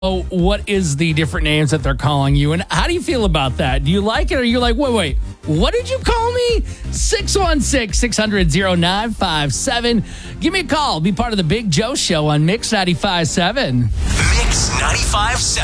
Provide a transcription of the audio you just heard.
Oh, what is the different names that they're calling you, and how do you feel about that? Do you like it, or are you like, wait, what did you call me? 616-600-0957. Give me a call. Be part of the Big Joe Show on Mix 95.7. Mix 95.7.